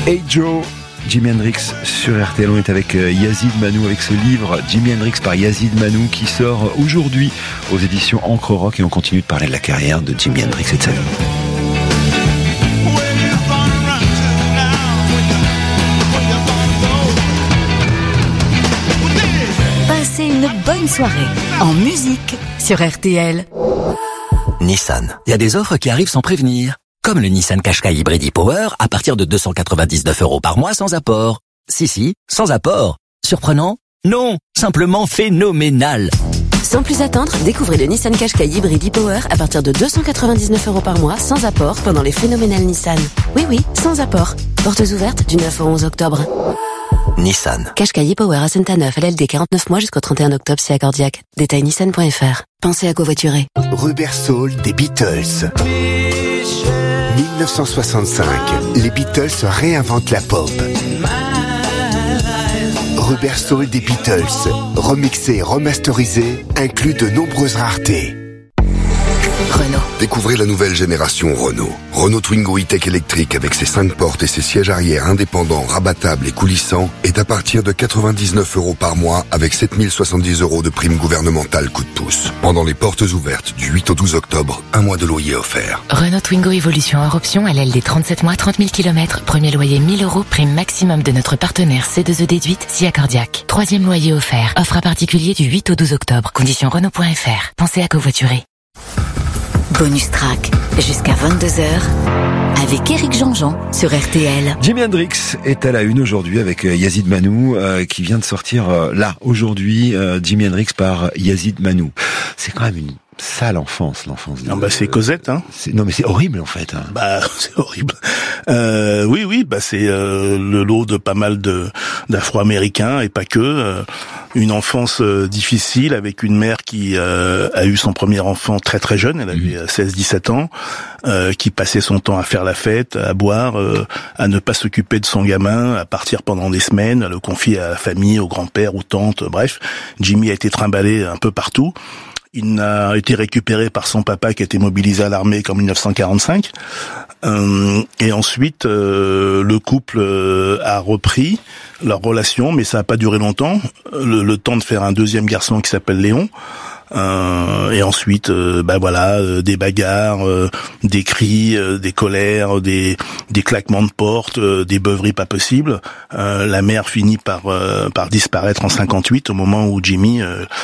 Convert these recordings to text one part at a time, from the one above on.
Hey Joe, Jimi Hendrix sur RTL. On est avec Yazid Manou avec ce livre Jimi Hendrix par Yazid Manou qui sort aujourd'hui aux éditions Encre Rock, et on continue de parler de la carrière de Jimi Hendrix et de sa vie. Passez une bonne soirée en musique sur RTL. Nissan. Il y a des offres qui arrivent sans prévenir. Comme le Nissan Qashqai Hybrid e-Power à partir de 299 € par mois sans apport. Si, sans apport. Surprenant? Non, simplement phénoménal. Sans plus attendre, découvrez le Nissan Qashqai Hybrid e-Power à partir de 299 € par mois sans apport pendant les phénoménales Nissan. Oui, sans apport. Portes ouvertes du 9 au 11 octobre. Nissan. Qashqai e-Power à Saint-Aneuf, LLD 49 mois jusqu'au 31 octobre si accordiaque. Détail nissan.fr. Pensez à covoiturer. Rubber Soul des Beatles. 1965, les Beatles réinventent la pop. Rubber Soul des Beatles, remixé et remasterisé, inclut de nombreuses raretés. Renault. Découvrez la nouvelle génération Renault. Renault Twingo E-Tech électrique avec ses 5 portes et ses sièges arrière indépendants, rabattables et coulissants est à partir de 99 € par mois avec 7070 € de prime gouvernementale coup de pouce. Pendant les portes ouvertes du 8 au 12 octobre, un mois de loyer offert. Renault Twingo Evolution hors option à LLD 37 mois, 30 000 km. Premier loyer 1000 €, prime maximum de notre partenaire C2E déduite si accordiaque. Troisième loyer offert. Offre à particulier du 8 au 12 octobre. Conditions Renault.fr. Pensez à covoiturer. Bonus track, jusqu'à 22h, avec Éric Jean-Jean sur RTL. Jimi Hendrix est à la une aujourd'hui avec Yazid Manou qui vient de sortir là aujourd'hui Jimi Hendrix par Yazid Manou. C'est quand même une sale enfance, l'enfance. Non, c'est Cosette, hein. Non, mais c'est horrible en fait. Hein. C'est horrible. Oui, c'est le lot de pas mal d'Afro-Américains et pas que. Une enfance difficile avec une mère qui a eu son premier enfant très très jeune, elle avait 16-17 ans, qui passait son temps à faire la fête, à boire, à ne pas s'occuper de son gamin, à partir pendant des semaines, à le confier à la famille, au grand-père, aux tantes, bref. Jimmy a été trimballé un peu partout. Il a été récupéré par son papa qui a été mobilisé à l'armée en 1945. Et ensuite, le couple a repris leur relation, mais ça n'a pas duré longtemps. Le temps de faire un deuxième garçon qui s'appelle Léon. Et ensuite, des bagarres, des cris, des colères, des claquements de porte, des beuveries pas possibles. La mère finit par disparaître en 58 au moment où Jimmy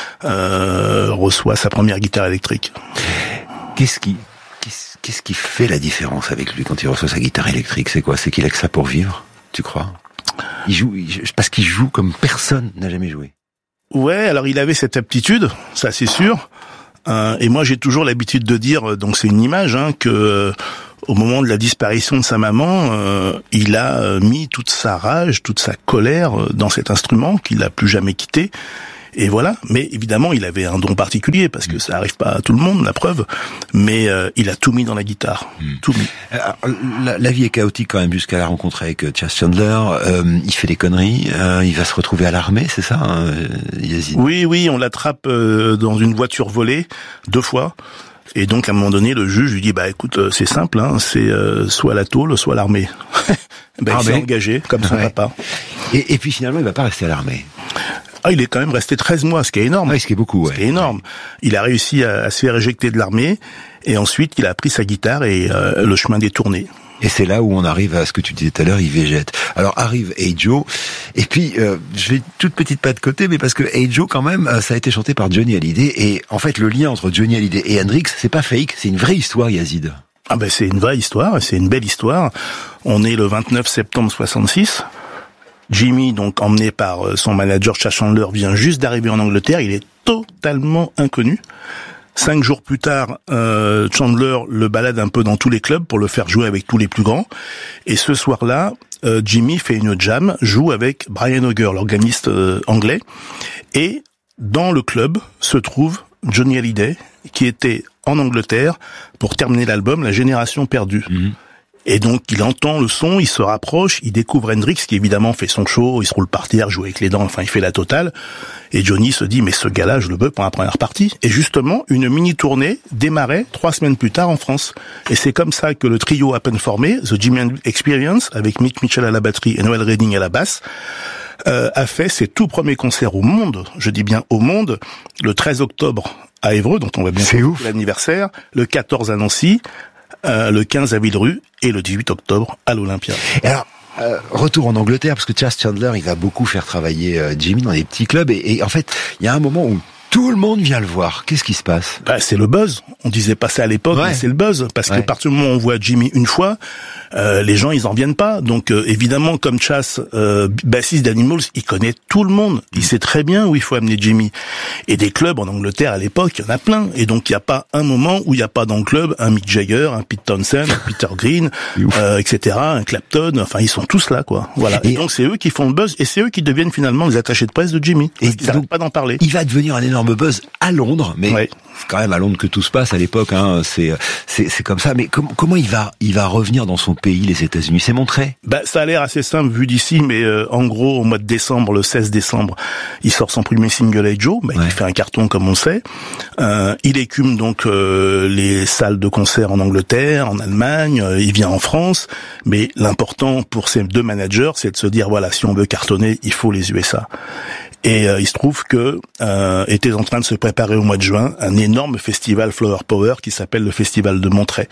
reçoit sa première guitare électrique. Qu'est-ce qui fait la différence avec lui quand il reçoit sa guitare électrique? C'est quoi? C'est qu'il a que ça pour vivre, tu crois? Parce qu'il joue comme personne n'a jamais joué. Ouais, alors il avait cette aptitude, ça c'est sûr. Et moi j'ai toujours l'habitude de dire, donc c'est une image, que au moment de la disparition de sa maman, il a mis toute sa rage, toute sa colère dans cet instrument qu'il n'a plus jamais quitté. Et voilà, mais évidemment, il avait un don particulier, parce que ça arrive pas à tout le monde, la preuve, mais il a tout mis dans la guitare, tout mis. La vie est chaotique quand même jusqu'à la rencontre avec Chas Chandler, il fait des conneries, il va se retrouver à l'armée, c'est ça, Yazid? Oui, on l'attrape dans une voiture volée, 2 fois. Et donc, à un moment donné, le juge lui dit, écoute, c'est simple, c'est soit la tôle, soit l'armée. Il s'est engagé, comme son papa. Et puis finalement, il va pas rester à l'armée. Il est quand même resté 13 mois, ce qui est énorme. Ce qui est beaucoup, ouais. Ce qui est énorme. Il a réussi à se faire éjecter de l'armée, et ensuite, il a pris sa guitare et le chemin des tournées. Et c'est là où on arrive à ce que tu disais tout à l'heure, il végète. Alors arrive Hey Joe, et puis je vais toute petite pas de côté, mais parce que Hey Joe quand même, ça a été chanté par Johnny Hallyday, et en fait le lien entre Johnny Hallyday et Hendrix, c'est pas fake, c'est une vraie histoire, Yazid. C'est une vraie histoire, c'est une belle histoire. On est le 29 septembre 66. Jimmy, donc emmené par son manager Chas Chandler, vient juste d'arriver en Angleterre, il est totalement inconnu. 5 jours plus tard, Chandler le balade un peu dans tous les clubs pour le faire jouer avec tous les plus grands. Et ce soir-là, Jimmy fait une jam, joue avec Brian Auger, l'organiste anglais. Et dans le club se trouve Johnny Hallyday, qui était en Angleterre pour terminer l'album La Génération Perdue. Et donc, il entend le son, il se rapproche, il découvre Hendrix, qui évidemment fait son show, il se roule par terre, joue avec les dents, enfin, il fait la totale. Et Johnny se dit, mais ce gars-là, je le veux pour la première partie. Et justement, une mini-tournée démarrait 3 semaines plus tard en France. Et c'est comme ça que le trio à peine formé, The Jimi Hendrix Experience, avec Mick Mitchell à la batterie et Noel Redding à la basse, a fait ses tout premiers concerts au monde, je dis bien au monde, le 13 octobre à Évreux, dont on va bien faire l'anniversaire, le 14 à Nancy, le 15 à Villerue et le 18 octobre à l'Olympia. Et alors, retour en Angleterre, parce que Chas Chandler, il va beaucoup faire travailler Jimmy dans les petits clubs, et en fait, il y a un moment où tout le monde vient le voir. Qu'est-ce qui se passe? C'est le buzz. On disait pas ça à l'époque, mais c'est le buzz. Parce que à partir du moment où on voit Jimmy une fois, les gens, ils en viennent pas. Donc, évidemment, comme Chas, bassiste d'Animals, il connaît tout le monde. Il sait très bien où il faut amener Jimmy. Et des clubs en Angleterre, à l'époque, il y en a plein. Et donc, il n'y a pas un moment où il n'y a pas dans le club un Mick Jagger, un Pete Townshend, un Peter Green, etc., un Clapton. Enfin, ils sont tous là, quoi. Voilà. Et donc, c'est eux qui font le buzz et c'est eux qui deviennent finalement les attachés de presse de Jimmy. Et ils n'arrêtent pas d'en parler. Il va devenir un énorme buzz à Londres, mais c'est quand même à Londres que tout se passe à l'époque, hein. C'est comme ça. Mais comment il va revenir dans son pays, les États-Unis? C'est montré? Ça a l'air assez simple vu d'ici, mais en gros, au mois de décembre, le 16 décembre, il sort son premier single Hey Joe, qui fait un carton comme on sait. Il écume donc les salles de concert en Angleterre, en Allemagne, il vient en France, mais l'important pour ces deux managers, c'est de se dire voilà, si on veut cartonner, il faut les USA. Et il se trouve que était en train de se préparer au mois de juin un énorme festival Flower Power qui s'appelle le Festival de Monterey.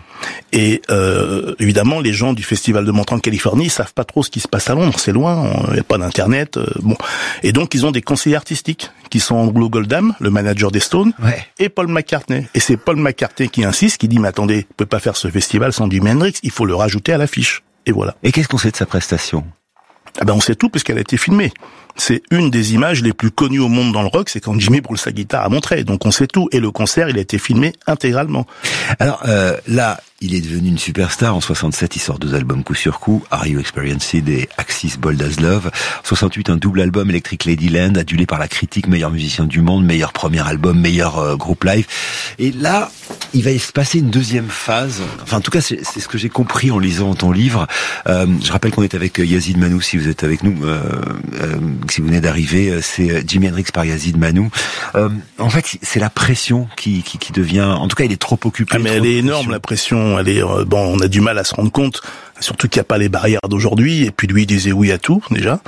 Et évidemment, les gens du Festival de Monterey en Californie, ils savent pas trop ce qui se passe à Londres, c'est loin, il n'y a pas d'internet. Et donc ils ont des conseillers artistiques qui sont Andrew Goldham, le manager des Stones, et Paul McCartney. Et c'est Paul McCartney qui insiste, qui dit mais attendez, on peut pas faire ce festival sans Jimi Hendrix, il faut le rajouter à l'affiche. Et voilà. Et qu'est-ce qu'on sait de sa prestation? On sait tout parce qu'elle a été filmée. C'est une des images les plus connues au monde dans le rock, c'est quand Jimmy brûle sa guitare à Monterey. Donc on sait tout. Et le concert, il a été filmé intégralement. Alors là, il est devenu une superstar. En 67, il sort 2 albums coup sur coup, Are You Experienced et Axis Bold as Love. En 68, un double album, Electric Ladyland, adulé par la critique, meilleur musicien du monde, meilleur premier album, meilleur groupe live. Et là, il va se passer une deuxième phase. Enfin, en tout cas, c'est ce que j'ai compris en lisant ton livre. Je rappelle qu'on est avec Yazid Manou, si vous êtes avec nous, si vous venez d'arriver, c'est Jimi Hendrix par Yazid Manou. En fait, c'est la pression qui devient... En tout cas, il est trop occupé. Mais elle est énorme, la pression. Elle est on a du mal à se rendre compte, surtout qu'il n'y a pas les barrières d'aujourd'hui. Et puis lui, il disait oui à tout déjà.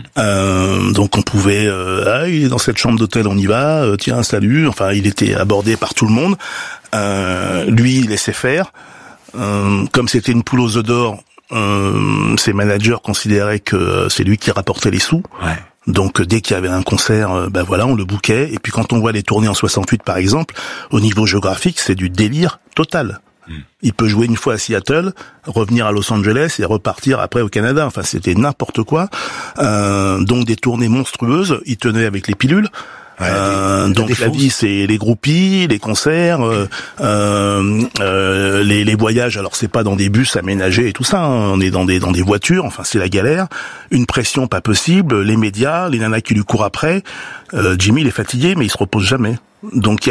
Donc on pouvait, il est dans cette chambre d'hôtel, on y va. Tiens, salut. Enfin, il était abordé par tout le monde. Lui, il laissait faire. Comme c'était une poule aux œufs d'or, ses managers considéraient que c'est lui qui rapportait les sous. Donc dès qu'il y avait un concert, on le bookait. Et puis quand on voit les tournées en 68 par exemple, au niveau géographique, c'est du délire total. Il peut jouer une fois à Seattle, revenir à Los Angeles et repartir après au Canada. Enfin, c'était n'importe quoi. Donc des tournées monstrueuses. Il tenait avec les pilules. Donc la vie, c'est les groupies, les concerts, les voyages. Alors c'est pas dans des bus aménagés et tout ça, hein. On est dans des voitures. Enfin c'est la galère, une pression pas possible, les médias, les nanas qui lui courent après. Jimmy il est fatigué mais il se repose jamais. Donc